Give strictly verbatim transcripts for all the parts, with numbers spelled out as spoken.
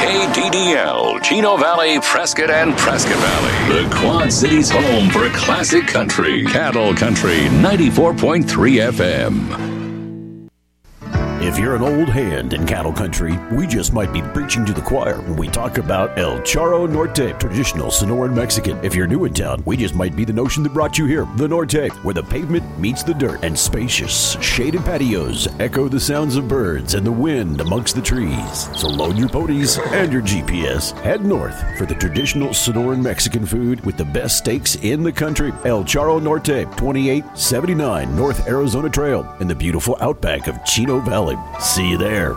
K D D L, Chino Valley, Prescott, and Prescott Valley. The Quad Cities' home for classic country. Cattle Country ninety-four point three F M. If you're an old hand in cattle country, we just might be preaching to the choir when we talk about El Charro Norte, traditional Sonoran Mexican. If you're new in town, we just might be the notion that brought you here. The Norte, where the pavement meets the dirt, and spacious, shaded patios echo the sounds of birds and the wind amongst the trees. So load your ponies and your G P S. Head north for the traditional Sonoran Mexican food with the best steaks in the country. El Charro Norte, twenty-eight seventy-nine North Arizona Trail in the beautiful outback of Chino Valley. See you there.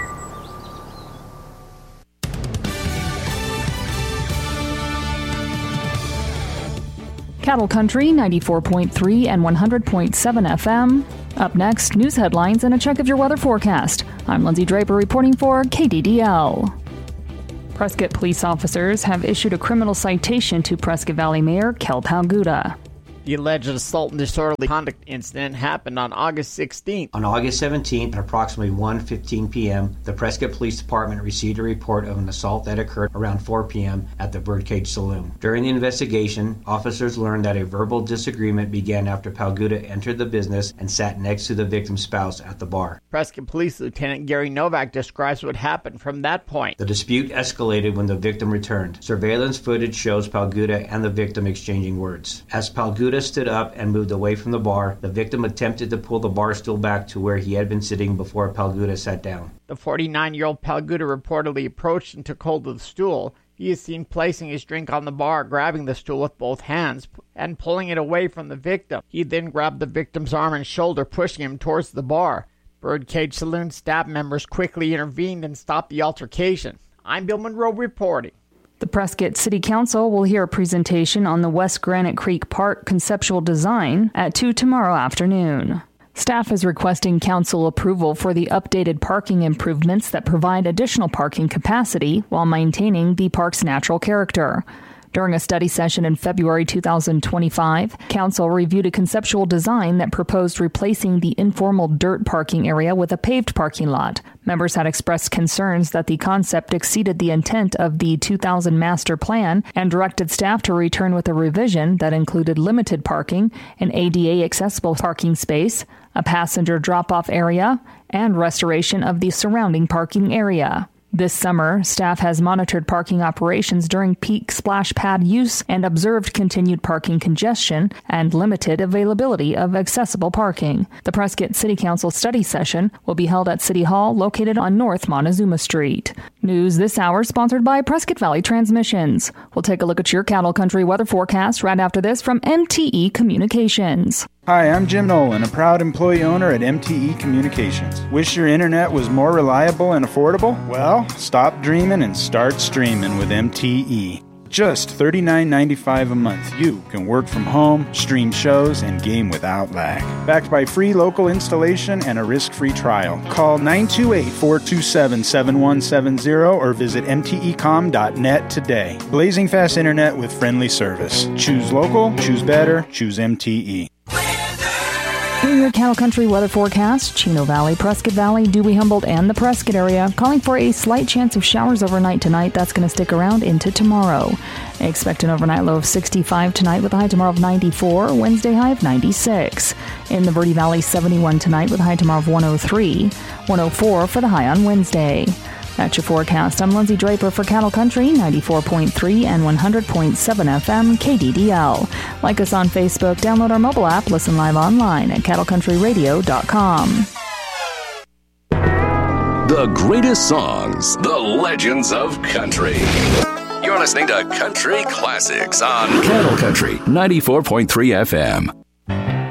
Cattle Country ninety-four point three and one hundred point seven F M. Up next, news headlines and a check of your weather forecast. I'm Lindsay Draper reporting for K D D L. Prescott police officers have issued a criminal citation to Prescott Valley Mayor Kel Palguda. The alleged assault and disorderly conduct incident happened on August sixteenth. On August seventeenth, at approximately one fifteen p.m., the Prescott Police Department received a report of an assault that occurred around four p.m. at the Birdcage Saloon. During the investigation, officers learned that a verbal disagreement began after Palguda entered the business and sat next to the victim's spouse at the bar. Prescott Police Lieutenant Gary Novak describes what happened from that point. The dispute escalated when the victim returned. Surveillance footage shows Palguda and the victim exchanging words. As Palguda stood up and moved away from the bar, the victim attempted to pull the bar stool back to where he had been sitting before Palguda sat down. The forty-nine-year-old Palguda reportedly approached and took hold of the stool. He is seen placing his drink on the bar, grabbing the stool with both hands, and pulling it away from the victim. He then grabbed the victim's arm and shoulder, pushing him towards the bar. Birdcage Saloon staff members quickly intervened and stopped the altercation. I'm Bill Monroe reporting. The Prescott City Council will hear a presentation on the West Granite Creek Park conceptual design at two tomorrow afternoon. Staff is requesting council approval for the updated parking improvements that provide additional parking capacity while maintaining the park's natural character. During a study session in February two thousand twenty-five, Council reviewed a conceptual design that proposed replacing the informal dirt parking area with a paved parking lot. Members had expressed concerns that the concept exceeded the intent of the two thousand master plan and directed staff to return with a revision that included limited parking, an A D A accessible parking space, a passenger drop-off area, and restoration of the surrounding parking area. This summer, staff has monitored parking operations during peak splash pad use and observed continued parking congestion and limited availability of accessible parking. The Prescott City Council study session will be held at City Hall, located on North Montezuma Street. News this hour sponsored by Prescott Valley Transmissions. We'll take a look at your Cattle Country weather forecast right after this from M T E Communications. Hi, I'm Jim Nolan, a proud employee owner at M T E Communications. Wish your internet was more reliable and affordable? Well, stop dreaming and start streaming with M T E. Just thirty-nine ninety-five a month, you can work from home, stream shows, and game without lag. Backed by free local installation and a risk-free trial. Call nine two eight, four two seven, seven one seven zero or visit m t e com dot net today. Blazing fast internet with friendly service. Choose local, choose better, choose M T E. In your Cattle Country weather forecast, Chino Valley, Prescott Valley, Dewey, Humboldt, and the Prescott area, calling for a slight chance of showers overnight tonight. That's going to stick around into tomorrow. Expect an overnight low of sixty-five tonight with a high tomorrow of ninety-four, Wednesday high of ninety-six. In the Verde Valley, seventy-one tonight with a high tomorrow of one oh three, one oh four for the high on Wednesday. That's your forecast. I'm Lindsay Draper for Cattle Country, ninety-four point three and one hundred point seven F M K D D L. Like us on Facebook, download our mobile app, listen live online at cattle country radio dot com. The greatest songs, the legends of country. You're listening to Country Classics on Cattle Country ninety-four point three F M.